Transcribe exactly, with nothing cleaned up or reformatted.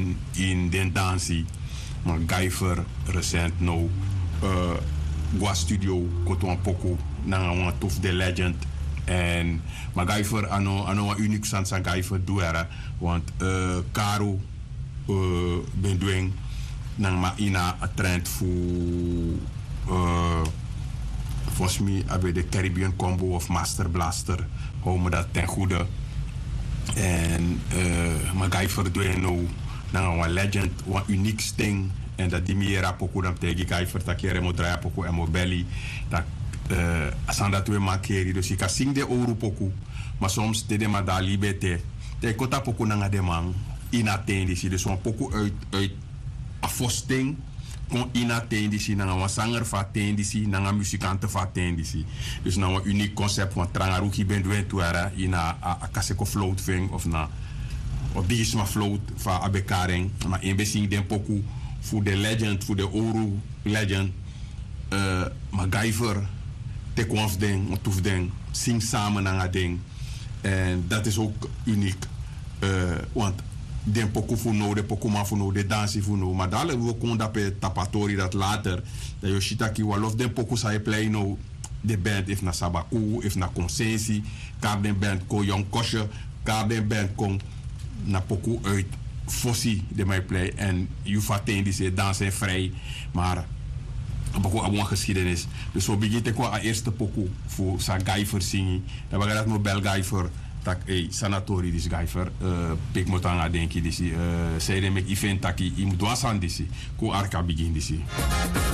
in den dansie. Maar Guyver recent nou uh, Gua Studio koto poko na een tof de legend. En maar Guyver ano ano een uniek sans Guyver doera want uh, Caro uh, ben doing nang ma ina a trend voor uh, volgens mij hebben de Caribbean Combo of Master Blaster hou me dat ten goede. En uh, maar Guyver doing nou nang een legend een uniek ding en dat die meer apoko dan tegen Guyver dat je remo draai apoko en mo belly dat uh, asan dat we makeri dus ik kan zing de oru poku maar soms te de ma da liberté te kota poku nanga de man inattendisi dus een poku uit uit afosting kon inattendisi nanga een zanger va tendisi nanga muzikante va tendisi dus nou een uniek concept van trangaruki bendwen tuara ina a, a kaseko float ving of na of bigisma float va abekaring maar een besing den poku voor de legend voor de oru legend uh, MacGyver te kwam ding, toef ding, zing samen aan het ding. En dat is ook uniek. Uh, want den poco voor no, de poco maar voor no, de dansie voor no. Maar daar hebben we kon dat pe tapatori dat later. Dat je shitaki walof den poco sa je play no. De band heeft na Sabaku, heeft na Consensi. Kaar den band ko Young Kosje. Kaar den band kon na poco uit Fossi de mij play. En je vaten die ze dansen vrij. Maar Boko abon geschiedenis. Dus zo begint ik wel aan eerste pokoe voor sa Guyver zingen. Dan we gaan dat nog bel Guyver. Tak eh sanatori dis Guyver. Pik motanga denki disi. Zeiden met event taki im doasan disi. Ko arka begin disi.